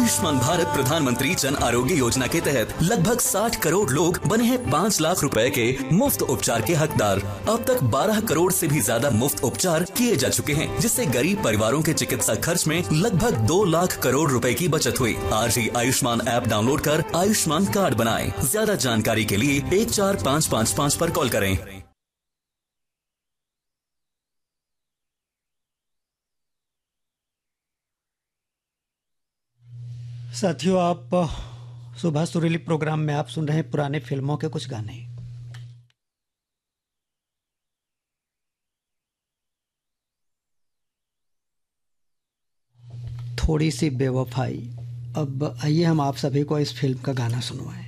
आयुष्मान भारत प्रधानमंत्री जन आरोग्य योजना के तहत लगभग 60 करोड़ लोग बने हैं 5 लाख रुपए के मुफ्त उपचार के हकदार। अब तक 12 करोड़ से भी ज्यादा मुफ्त उपचार किए जा चुके हैं, जिससे गरीब परिवारों के चिकित्सा खर्च में लगभग 2 लाख करोड़ रुपए की बचत हुई। आज ही आयुष्मान ऐप डाउनलोड कर आयुष्मान कार्ड बनाएं। ज्यादा जानकारी के लिए 14555 पर कॉल करें। साथियों, आप सुबह सुरीली प्रोग्राम में आप सुन रहे हैं पुराने फिल्मों के कुछ गाने। थोड़ी सी बेवफाई। अब आइए हम आप सभी को इस फिल्म का गाना सुनवाएं।